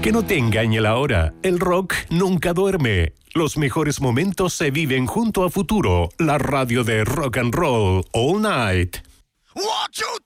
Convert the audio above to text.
Que no te engañe la hora, el rock nunca duerme. Los mejores momentos se viven junto a Futuro, la radio de rock and roll all night. 1, 2,